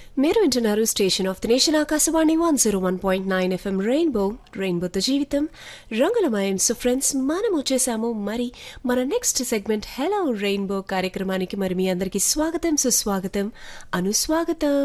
మీరు వింటున్నారు station of the nation Akashvani 101.9 FM రెయిన్బోతో జీవితం రంగులమయం. సో ఫ్రెండ్స్, మనం వచ్చేసాము మరి మన నెక్స్ట్ సెగ్మెంట్ హలో రెయిన్బో కార్యక్రమానికి. మరి మీ అందరికీ స్వాగతం, సుస్వాగతం, అనుస్వాగతం.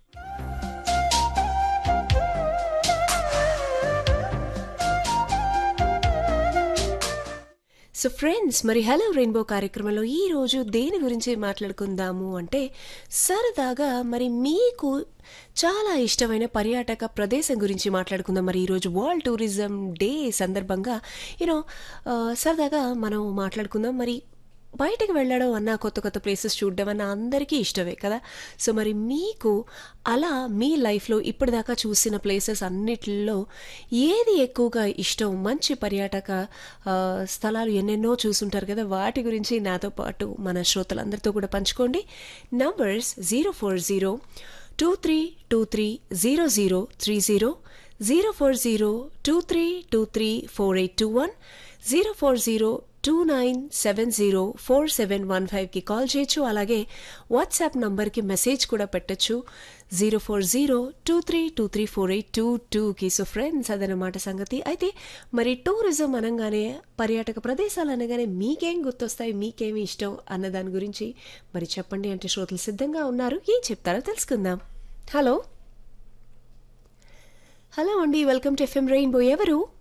సో ఫ్రెండ్స్, మరి హలో రెయిన్బో కార్యక్రమంలో ఈరోజు దేని గురించి మాట్లాడుకుందాము అంటే, సరదాగా మరి మీకు చాలా ఇష్టమైన పర్యాటక ప్రదేశం గురించి మాట్లాడుకుందాం. మరి ఈరోజు వరల్డ్ టూరిజం డే సందర్భంగా సరదాగా మనం మాట్లాడుకుందాం. మరి బయటకు వెళ్ళడం అన్నా, కొత్త కొత్త ప్లేసెస్ చూడడం అన్న అందరికీ ఇష్టమే కదా. సో మరి మీకు అలా మీ లైఫ్లో ఇప్పటిదాకా చూసిన ప్లేసెస్ అన్నిటిలో ఏది ఎక్కువగా ఇష్టం? మంచి పర్యాటక స్థలాలు ఎన్నెన్నో చూసుంటారు కదా, వాటి గురించి నాతో పాటు మన శ్రోతలందరితో కూడా పంచుకోండి. నంబర్స్ 04023230030, 04023234821, 04029704715కి కాల్ చేయొచ్చు. అలాగే వాట్సాప్ నంబర్కి మెసేజ్ కూడా పెట్టచ్చు, 04023234822కి. సో ఫ్రెండ్స్, అదనమాట సంగతి. అయితే మరి టూరిజం అనగానే, పర్యాటక ప్రదేశాలు అనగానే మీకేం గుర్తొస్తాయి, మీకేమి ఇష్టం అన్న దాని గురించి మరి చెప్పండి అంటే శ్రోతలు సిద్ధంగా ఉన్నారు. ఏం చెప్తారో తెలుసుకుందాం. హలో హలో అండి, వెల్కమ్ టు ఎఫ్ఎం రెయిన్బో. ఎవరు?